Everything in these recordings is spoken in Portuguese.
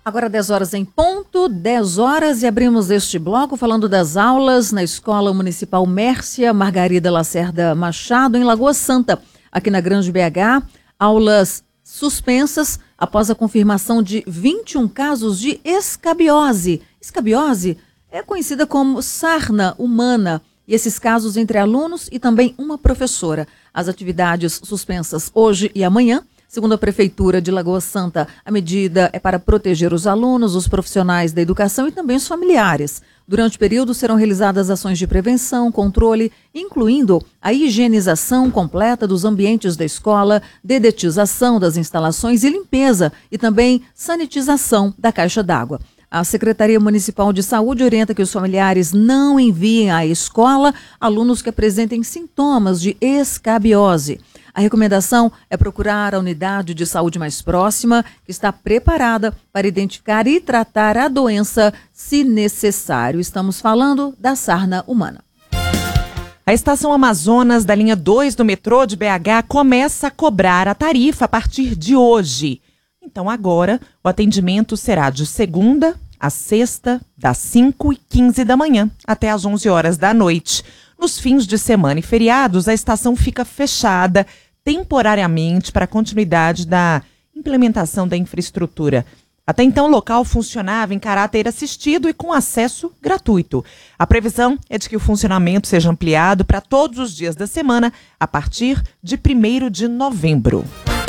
Agora 10 horas em ponto, 10 horas e abrimos este bloco falando das aulas na Escola Municipal Mércia Margarida Lacerda Machado, em Lagoa Santa, aqui na Grande BH. Aulas suspensas após a confirmação de 21 casos de escabiose. Escabiose é conhecida como sarna humana. E esses casos entre alunos e também uma professora. As atividades suspensas hoje e amanhã. Segundo a Prefeitura de Lagoa Santa, a medida é para proteger os alunos, os profissionais da educação e também os familiares. Durante o período serão realizadas ações de prevenção, controle, incluindo a higienização completa dos ambientes da escola, dedetização das instalações e limpeza e também sanitização da caixa d'água. A Secretaria Municipal de Saúde orienta que os familiares não enviem à escola alunos que apresentem sintomas de escabiose. A recomendação é procurar a unidade de saúde mais próxima, que está preparada para identificar e tratar a doença se necessário. Estamos falando da sarna humana. A Estação Amazonas da linha 2 do metrô de BH começa a cobrar a tarifa a partir de hoje. Então agora o atendimento será de segunda a sexta, das 5h15 da manhã até às 11 horas da noite. Nos fins de semana e feriados, a estação fica fechada temporariamente para a continuidade da implementação da infraestrutura. Até então, o local funcionava em caráter assistido e com acesso gratuito. A previsão é de que o funcionamento seja ampliado para todos os dias da semana a partir de 1º de novembro.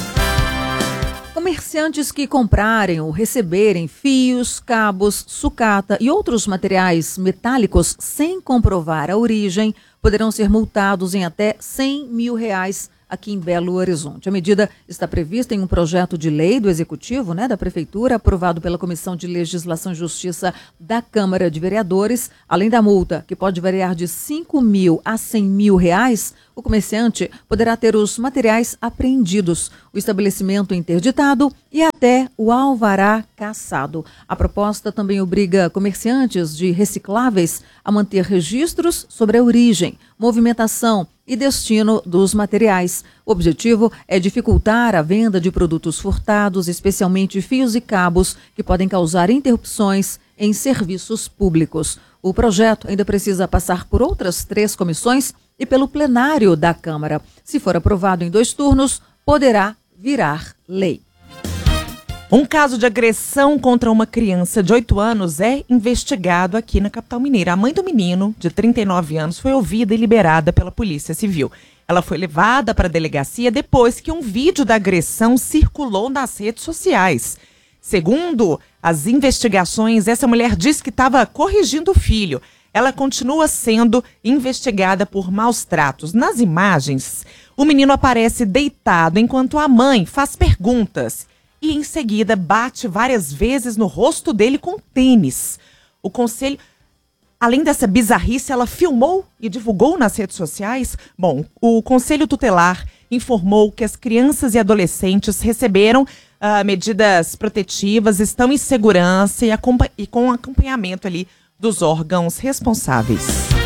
Comerciantes que comprarem ou receberem fios, cabos, sucata e outros materiais metálicos sem comprovar a origem poderão ser multados em até R$100 mil aqui em Belo Horizonte. A medida está prevista em um projeto de lei do Executivo, da Prefeitura, aprovado pela Comissão de Legislação e Justiça da Câmara de Vereadores. Além da multa, que pode variar de R$5 mil a R$100 mil, o comerciante poderá ter os materiais apreendidos, o estabelecimento interditado e até o alvará cassado. A proposta também obriga comerciantes de recicláveis a manter registros sobre a origem, movimentação e destino dos materiais. O objetivo é dificultar a venda de produtos furtados, especialmente fios e cabos, que podem causar interrupções em serviços públicos. O projeto ainda precisa passar por outras 3 comissões e pelo plenário da Câmara. Se for aprovado em 2 turnos, poderá virar lei. Um caso de agressão contra uma criança de 8 anos é investigado aqui na capital mineira. A mãe do menino, de 39 anos, foi ouvida e liberada pela Polícia Civil. Ela foi levada para a delegacia depois que um vídeo da agressão circulou nas redes sociais. Segundo as investigações, essa mulher disse que estava corrigindo o filho. Ela continua sendo investigada por maus tratos. Nas imagens, o menino aparece deitado enquanto a mãe faz perguntas. E em seguida bate várias vezes no rosto dele com tênis. O conselho, além dessa bizarrice, ela filmou e divulgou nas redes sociais. Bom, o Conselho Tutelar informou que as crianças e adolescentes receberam medidas protetivas, estão em segurança e com acompanhamento ali dos órgãos responsáveis.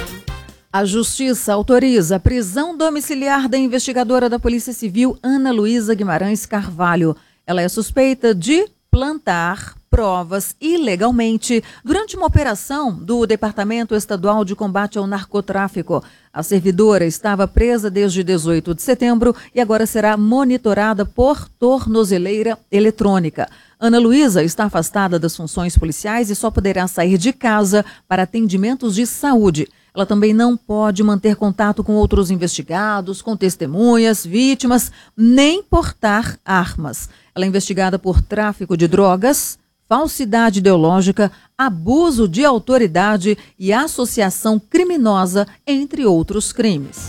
A Justiça autoriza a prisão domiciliar da investigadora da Polícia Civil, Ana Luísa Guimarães Carvalho. Ela é suspeita de plantar provas ilegalmente durante uma operação do Departamento Estadual de Combate ao Narcotráfico. A servidora estava presa desde 18 de setembro e agora será monitorada por tornozeleira eletrônica. Ana Luísa está afastada das funções policiais e só poderá sair de casa para atendimentos de saúde. Ela também não pode manter contato com outros investigados, com testemunhas, vítimas, nem portar armas. Ela é investigada por tráfico de drogas, falsidade ideológica, abuso de autoridade e associação criminosa, entre outros crimes.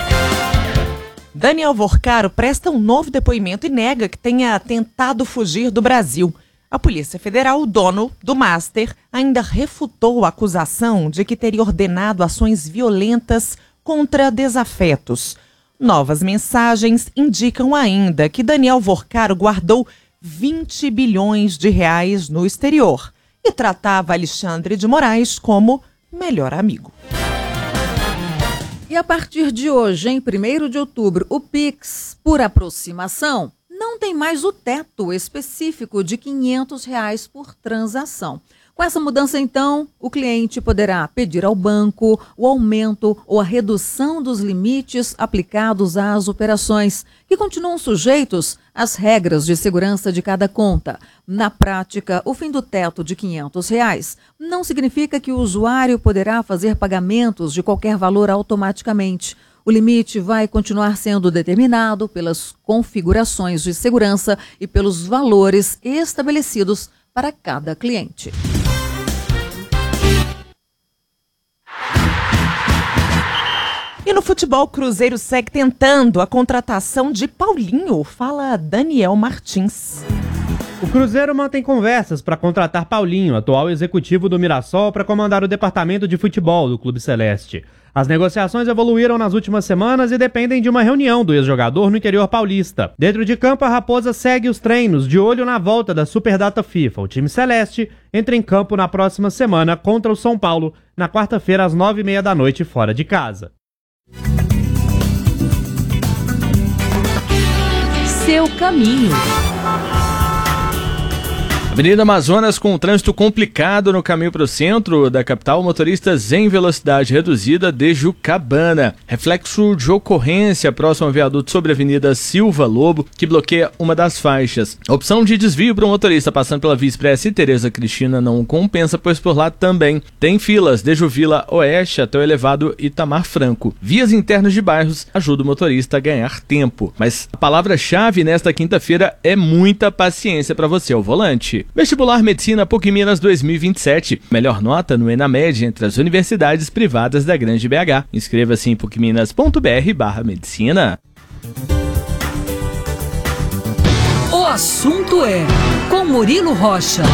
Daniel Vorcaro presta um novo depoimento e nega que tenha tentado fugir do Brasil. A Polícia Federal, o dono do Master, ainda refutou a acusação de que teria ordenado ações violentas contra desafetos. Novas mensagens indicam ainda que Daniel Vorcaro guardou 20 bilhões de reais no exterior e tratava Alexandre de Moraes como melhor amigo. E a partir de hoje, em 1º de outubro, o Pix, por aproximação, não tem mais o teto específico de R$ 500 por transação. Com essa mudança, então, o cliente poderá pedir ao banco o aumento ou a redução dos limites aplicados às operações, que continuam sujeitos às regras de segurança de cada conta. Na prática, o fim do teto de R$ 500 não significa que o usuário poderá fazer pagamentos de qualquer valor automaticamente. O limite vai continuar sendo determinado pelas configurações de segurança e pelos valores estabelecidos para cada cliente. E no futebol, o Cruzeiro segue tentando a contratação de Paulinho. Fala Daniel Martins. O Cruzeiro mantém conversas para contratar Paulinho, atual executivo do Mirassol, para comandar o departamento de futebol do Clube Celeste. As negociações evoluíram nas últimas semanas e dependem de uma reunião do ex-jogador no interior paulista. Dentro de campo, a Raposa segue os treinos de olho na volta da Superdata FIFA. O time celeste entra em campo na próxima semana contra o São Paulo, na quarta-feira às 21h30 fora de casa. Seu caminho. Avenida Amazonas com um trânsito complicado no caminho para o centro da capital, motoristas em velocidade reduzida de Jucabana. Reflexo de ocorrência próximo ao viaduto sobre a Avenida Silva Lobo, que bloqueia uma das faixas. A opção de desvio para o motorista passando pela Via Expressa e Tereza Cristina não compensa, pois por lá também tem filas de Juvila Oeste até o elevado Itamar Franco. Vias internas de bairros ajudam o motorista a ganhar tempo. Mas a palavra-chave nesta quinta-feira é muita paciência para você ao volante. Vestibular Medicina PUC Minas 2027. Melhor nota no ENAMED entre as universidades privadas da Grande BH. Inscreva-se em pucminas.br/medicina. O assunto é com Murilo Rocha.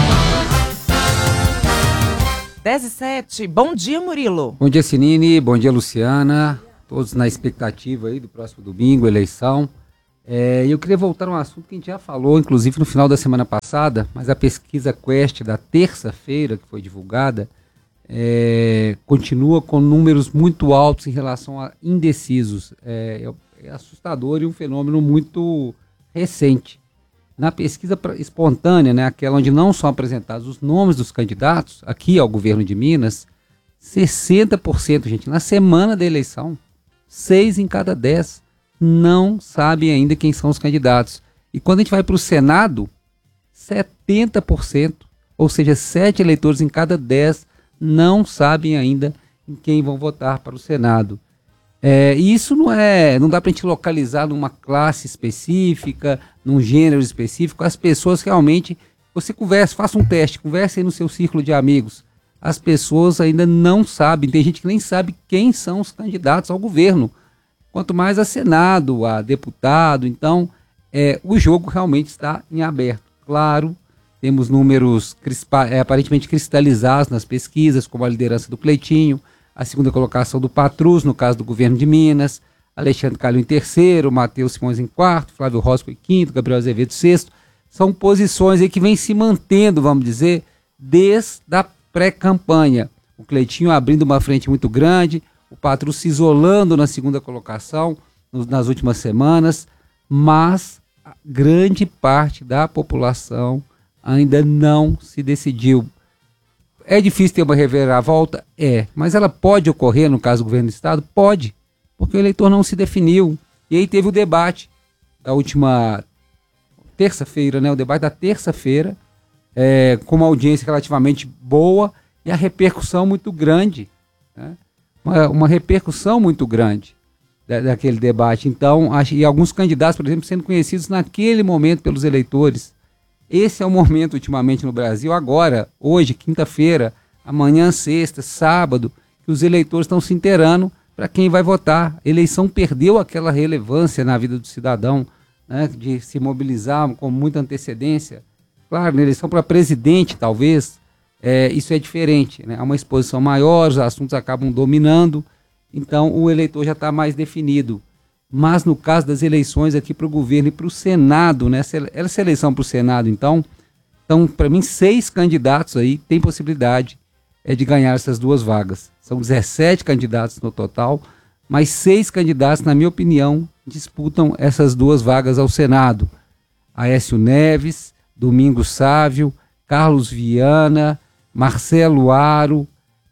10h07. Bom dia, Murilo. Bom dia, Sinine. Bom dia, Luciana. Todos na expectativa aí do próximo domingo, eleição. Eu queria voltar a um assunto que a gente já falou, inclusive no final da semana passada, mas a pesquisa Quest da terça-feira, que foi divulgada, continua com números muito altos em relação a indecisos. É assustador e um fenômeno muito recente. Na pesquisa espontânea, né, aquela onde não são apresentados os nomes dos candidatos, aqui ao governo de Minas, 60%, gente, na semana da eleição, 6 em cada 10 não sabem ainda quem são os candidatos. E quando a gente vai para o Senado, 70%, ou seja, 7 eleitores em cada 10 não sabem ainda em quem vão votar para o Senado. E isso não dá para a gente localizar numa classe específica, num gênero específico. As pessoas realmente, você conversa, faça um teste, converse aí no seu círculo de amigos. As pessoas ainda não sabem, tem gente que nem sabe quem são os candidatos ao governo, quanto mais a Senado, a deputado. Então, o jogo realmente está em aberto. Claro, temos números aparentemente cristalizados nas pesquisas, como a liderança do Cleitinho, a segunda colocação do Patrus, no caso do governo de Minas, Alexandre Calil em terceiro, Matheus Simões em quarto, Flávio Rosco em quinto, Gabriel Azevedo sexto. São posições aí que vêm se mantendo, vamos dizer, desde a pré-campanha. O Cleitinho abrindo uma frente muito grande, o Patrus se isolando na segunda colocação nas últimas semanas, mas a grande parte da população ainda não se decidiu. É difícil ter uma reviravolta? Mas ela pode ocorrer no caso do governo do estado? Pode, porque o eleitor não se definiu. E aí teve o debate da última terça-feira, né? O debate da terça-feira, com uma audiência relativamente boa e a repercussão muito grande, né? Uma repercussão muito grande daquele debate. Então, e alguns candidatos, por exemplo, sendo conhecidos naquele momento pelos eleitores. Esse é o momento ultimamente no Brasil, agora, hoje, quinta-feira, amanhã, sexta, sábado, que os eleitores estão se inteirando para quem vai votar. A eleição perdeu aquela relevância na vida do cidadão, né, de se mobilizar com muita antecedência. Claro, na eleição para presidente, talvez, isso é diferente, né? Há uma exposição maior, os assuntos acabam dominando, então o eleitor já está mais definido. Mas no caso das eleições aqui para o governo e para o Senado, né? Essa eleição para o Senado, então para mim 6 candidatos aí têm possibilidade de ganhar essas 2 vagas. São 17 candidatos no total, mas 6 candidatos, na minha opinião, disputam essas 2 vagas ao Senado. Aécio Neves, Domingos Sávio, Carlos Viana, Marcelo Aro,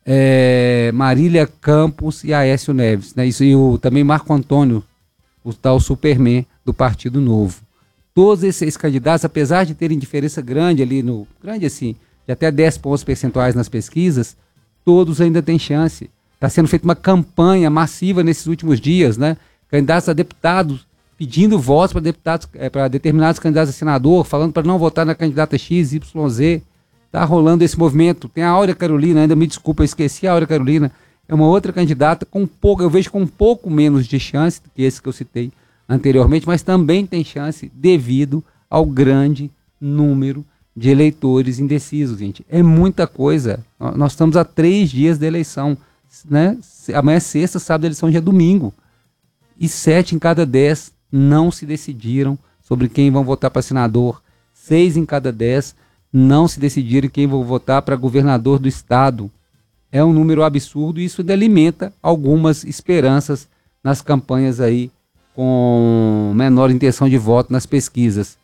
Marília Campos e Aécio Neves, né? Isso, e também Marco Antônio, o tal Superman do Partido Novo. Todos esses 6 candidatos, apesar de terem diferença grande ali, grande assim, de até 10 pontos percentuais nas pesquisas, todos ainda têm chance. Está sendo feita uma campanha massiva nesses últimos dias, né? Candidatos a deputados pedindo votos para determinados candidatos a senador, falando para não votar na candidata X, YZ. Está rolando esse movimento. Tem a Áurea Carolina, ainda me desculpa, eu esqueci a Áurea Carolina, é uma outra candidata eu vejo com um pouco menos de chance do que esse que eu citei anteriormente, mas também tem chance devido ao grande número de eleitores indecisos, gente. É muita coisa. Nós estamos a 3 dias da eleição, né? Amanhã é sexta, sábado a eleição já é domingo. E 7 em cada 10 não se decidiram sobre quem vão votar para senador. 6 em cada 10 não se decidiram quem vão votar para governador do estado. É um número absurdo e isso alimenta algumas esperanças nas campanhas aí com menor intenção de voto nas pesquisas.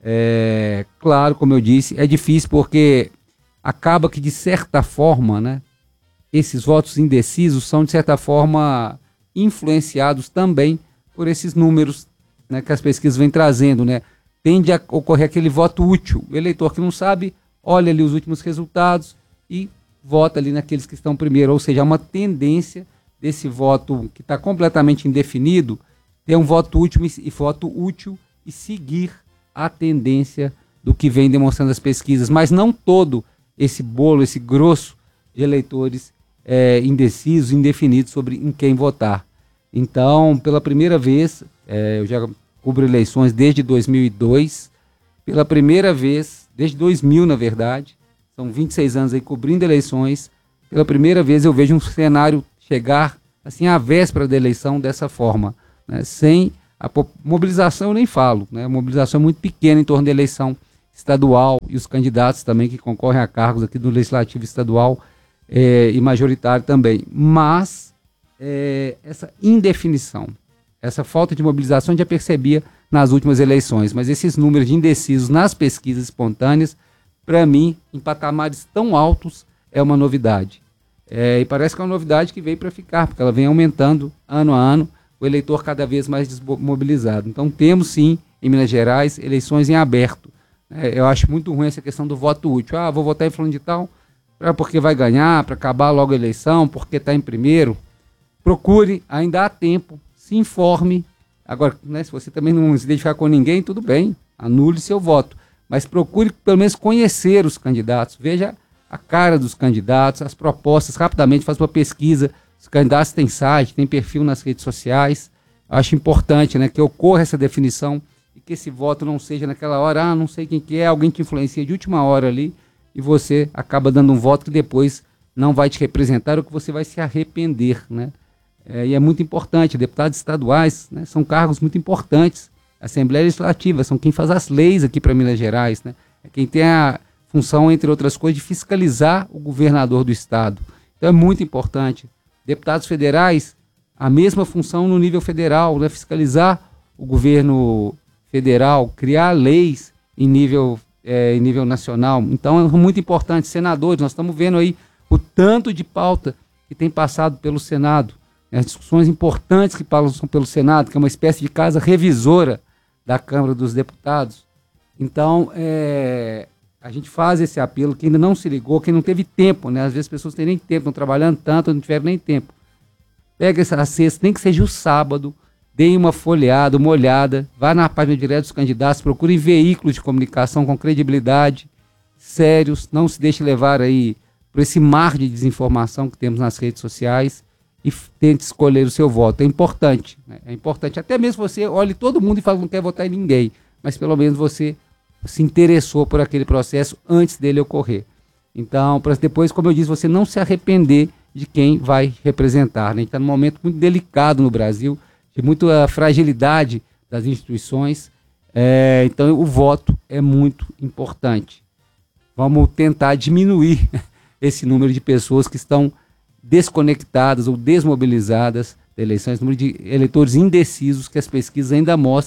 Claro, como eu disse, é difícil porque acaba que de certa forma, né, esses votos indecisos são de certa forma influenciados também por esses números, né, que as pesquisas vêm trazendo, né? Tende a ocorrer aquele voto útil. O eleitor que não sabe, olha ali os últimos resultados e vota ali naqueles que estão primeiro. Ou seja, há uma tendência desse voto que está completamente indefinido, ter um voto útil e seguir a tendência do que vem demonstrando as pesquisas. Mas não todo esse bolo, esse grosso de eleitores indecisos, indefinidos sobre em quem votar. Então, pela primeira vez, eu já cubro eleições desde 2002, pela primeira vez, desde 2000 na verdade, são 26 anos aí cobrindo eleições, pela primeira vez eu vejo um cenário chegar assim à véspera da eleição dessa forma, né? Sem a mobilização eu nem falo, né? A mobilização é muito pequena em torno da eleição estadual e os candidatos também que concorrem a cargos aqui do Legislativo Estadual e majoritário também, mas essa indefinição, essa falta de mobilização já percebia nas últimas eleições, mas esses números de indecisos nas pesquisas espontâneas, para mim, em patamares tão altos, é uma novidade. E parece que é uma novidade que veio para ficar, porque ela vem aumentando ano a ano, o eleitor cada vez mais desmobilizado. Então temos sim, em Minas Gerais, eleições em aberto. Eu acho muito ruim essa questão do voto útil. Vou votar em fulano de tal, porque vai ganhar, para acabar logo a eleição, porque está em primeiro. Procure, ainda há tempo, se informe. Agora, né, se você também não se identificar com ninguém, tudo bem, anule seu voto. Mas procure pelo menos conhecer os candidatos, veja a cara dos candidatos, as propostas, rapidamente faça uma pesquisa. Os candidatos têm site, têm perfil nas redes sociais. Acho importante, né, que ocorra essa definição e que esse voto não seja naquela hora, não sei quem que é, alguém te influencia de última hora ali e você acaba dando um voto que depois não vai te representar ou que você vai se arrepender, né? E é muito importante, deputados estaduais, né, são cargos muito importantes. A Assembleia Legislativa são quem faz as leis aqui para Minas Gerais, né? É quem tem a função, entre outras coisas, de fiscalizar o governador do estado. Então é muito importante. Deputados federais, a mesma função no nível federal, né? Fiscalizar o governo federal, criar leis em nível nacional. Então é muito importante. Senadores, nós estamos vendo aí o tanto de pauta que tem passado pelo Senado. As discussões importantes que passam pelo Senado, que é uma espécie de casa revisora da Câmara dos Deputados. Então, a gente faz esse apelo, quem ainda não se ligou, quem não teve tempo, né? Às vezes as pessoas não têm nem tempo, estão trabalhando tanto, não tiveram nem tempo. Pega essa sexta, nem que seja o sábado, deem uma folheada, uma olhada, vá na página direta dos candidatos, procurem veículos de comunicação com credibilidade, sérios, não se deixe levar aí por esse mar de desinformação que temos nas redes sociais, e tente escolher o seu voto. É importante, né? É importante. Até mesmo você olhe todo mundo e fala que não quer votar em ninguém, mas pelo menos você se interessou por aquele processo antes dele ocorrer. Então, para depois, como eu disse, você não se arrepender de quem vai representar, né? A gente está num momento muito delicado no Brasil, de muita fragilidade das instituições, então o voto é muito importante. Vamos tentar diminuir esse número de pessoas que estão desconectadas ou desmobilizadas da eleição, esse número de eleitores indecisos que as pesquisas ainda mostram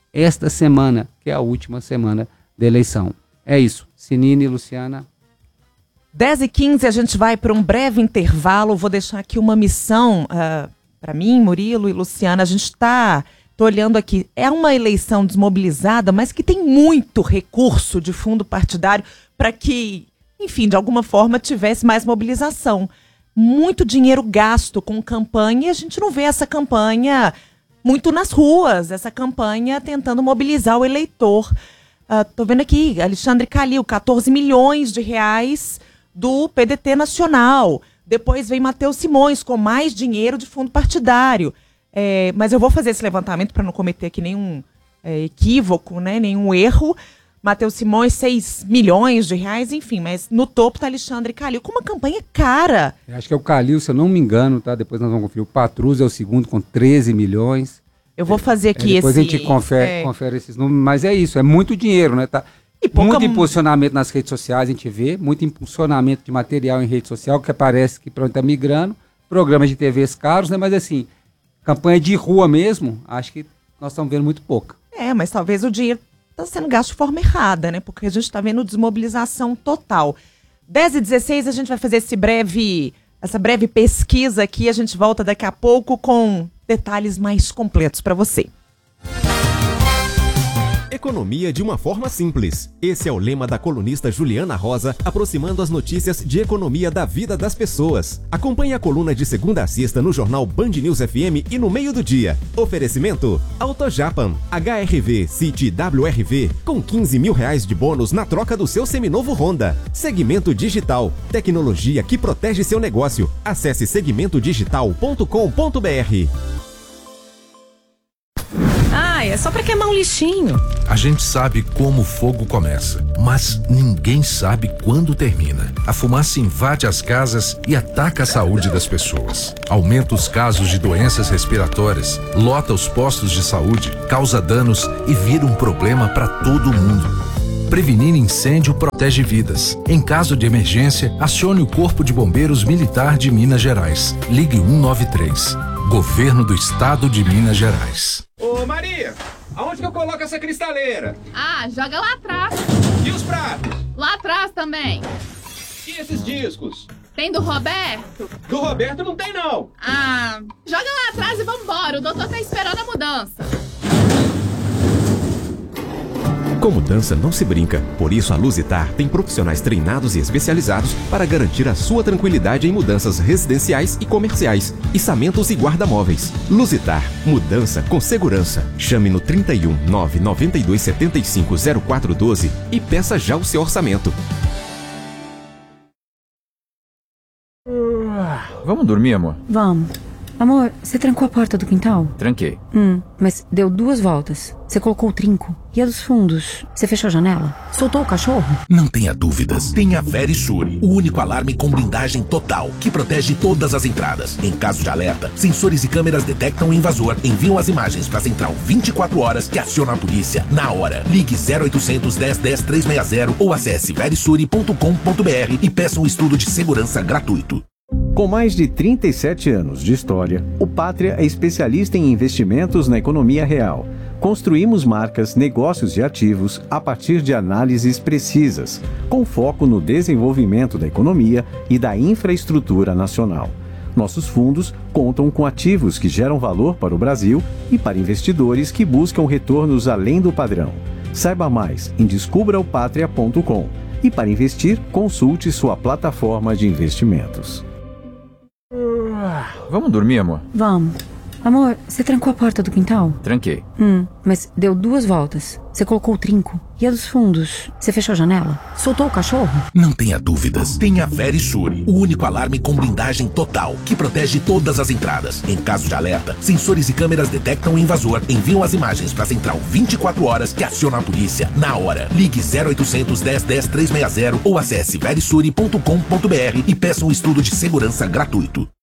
esta semana, que é a última semana da eleição. É isso. Sinine e Luciana. 10h15, a gente vai para um breve intervalo. Vou deixar aqui uma missão para mim, Murilo e Luciana. A gente está olhando aqui. É uma eleição desmobilizada, mas que tem muito recurso de fundo partidário para que, enfim, de alguma forma tivesse mais mobilização. Muito dinheiro gasto com campanha e a gente não vê essa campanha muito nas ruas, essa campanha tentando mobilizar o eleitor. Tô vendo aqui, Alexandre Calil, 14 milhões de reais do PDT Nacional. Depois vem Matheus Simões com mais dinheiro de fundo partidário. Mas eu vou fazer esse levantamento para não cometer aqui nenhum equívoco, né, nenhum erro. Matheus Simões, 6 milhões de reais, enfim, mas no topo está Alexandre Calil, com uma campanha cara. Eu acho que é o Calil, se eu não me engano, tá? Depois nós vamos conferir. O Patrus é o segundo com 13 milhões. Eu vou fazer aqui depois a gente confere esses números, mas é isso, é muito dinheiro, né? Tá? Muito impulsionamento nas redes sociais, a gente vê, muito impulsionamento de material em rede social, que parece que pronto, está migrando, programas de TVs caros, né? Mas assim, campanha de rua mesmo, acho que nós estamos vendo muito pouca. Mas talvez o dinheiro está sendo gasto de forma errada, né? Porque a gente está vendo desmobilização total. 10h16, a gente vai fazer essa breve pesquisa aqui. A gente volta daqui a pouco com detalhes mais completos para você. Economia de uma forma simples. Esse é o lema da colunista Juliana Rosa, aproximando as notícias de economia da vida das pessoas. Acompanhe a coluna de segunda a sexta no jornal Band News FM e no meio do dia. Oferecimento AutoJapan, HRV City WRV, com 15 mil reais de bônus na troca do seu seminovo Honda. Segmento Digital, tecnologia que protege seu negócio. Acesse segmentodigital.com.br. É só pra queimar um lixinho. A gente sabe como o fogo começa, mas ninguém sabe quando termina. A fumaça invade as casas e ataca a saúde das pessoas. Aumenta os casos de doenças respiratórias, lota os postos de saúde, causa danos e vira um problema para todo mundo. Prevenir incêndio protege vidas. Em caso de emergência, acione o Corpo de Bombeiros Militar de Minas Gerais. Ligue 193. Governo do Estado de Minas Gerais. Ô Maria, aonde que eu coloco essa cristaleira? Joga lá atrás. E os pratos? Lá atrás também. E esses discos? Tem do Roberto? Do Roberto não tem não. Joga lá atrás e vambora, o doutor tá esperando a mudança. Com mudança não se brinca, por isso a Luzitar tem profissionais treinados e especializados para garantir a sua tranquilidade em mudanças residenciais e comerciais, içamentos e guarda-móveis. Luzitar, mudança com segurança. Chame no 31 992 75 0412 e peça já o seu orçamento. Vamos dormir, amor? Vamos. Amor, você trancou a porta do quintal? Tranquei. Mas deu 2 voltas. Você colocou o trinco. E a dos fundos? Você fechou a janela? Soltou o cachorro? Não tenha dúvidas. Tem a Verisure, o único alarme com blindagem total, que protege todas as entradas. Em caso de alerta, sensores e câmeras detectam o invasor, enviam as imagens para a central 24 horas que aciona a polícia na hora. Ligue 0800 10 10 360 ou acesse verisure.com.br e peça um estudo de segurança gratuito. Com mais de 37 anos de história, o Pátria é especialista em investimentos na economia real. Construímos marcas, negócios e ativos a partir de análises precisas, com foco no desenvolvimento da economia e da infraestrutura nacional. Nossos fundos contam com ativos que geram valor para o Brasil e para investidores que buscam retornos além do padrão. Saiba mais em descubraopatria.com e para investir, consulte sua plataforma de investimentos. Vamos dormir, amor? Vamos. Amor, você trancou a porta do quintal? Tranquei. Mas deu 2 voltas. Você colocou o trinco. E a dos fundos? Você fechou a janela? Soltou o cachorro? Não tenha dúvidas. Tem a Verisure, o único alarme com blindagem total, que protege todas as entradas. Em caso de alerta, sensores e câmeras detectam o invasor, enviam as imagens para a central 24 horas que aciona a polícia na hora. Ligue 0800 10 10 360 ou acesse verisure.com.br e peça um estudo de segurança gratuito.